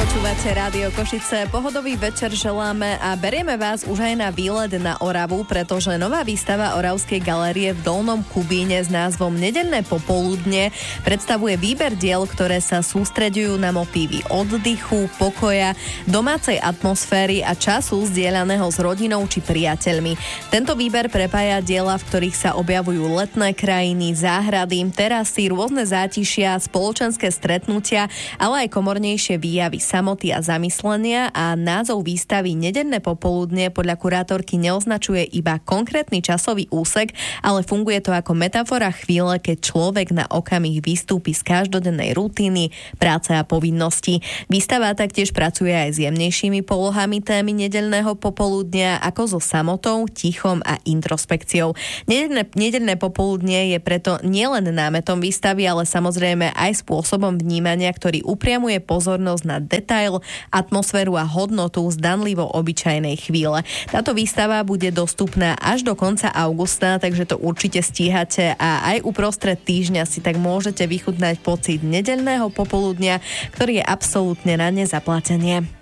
Počúvate Rádio Košice. Pohodový večer želáme a berieme vás už aj na výlet na Oravu, pretože nová výstava Oravskej galérie v Dolnom Kubíne s názvom Nedeľné popoludne predstavuje výber diel, ktoré sa sústreďujú na motívy oddychu, pokoja, domácej atmosféry a času zdieľaného s rodinou či priateľmi. Tento výber prepája diela, v ktorých sa objavujú letné krajiny, záhrady, terasy, rôzne zátišia, spoločenské stretnutia, ale aj komornejšie výjavy samoty a zamyslenia, a názov výstavy Nedeľné popoludne podľa kurátorky neoznačuje iba konkrétny časový úsek, ale funguje to ako metafora chvíle, keď človek na okamih vystúpi z každodennej rutiny, práce a povinností. Výstava taktiež pracuje aj s jemnejšími polohami témy nedeľného popoludnia, ako so samotou, tichom a introspekciou. Nedeľné popoludnie je preto nielen námetom výstavy, ale samozrejme aj spôsobom vnímania, ktorý upriamuje pozornosť na detail, atmosféru a hodnotu zdanlivo obyčajnej chvíle. Táto výstava bude dostupná až do konca augusta, takže to určite stíhate a aj uprostred týždňa si tak môžete vychutnať pocit nedeľného popoludnia, ktorý je absolútne na nezaplatenie.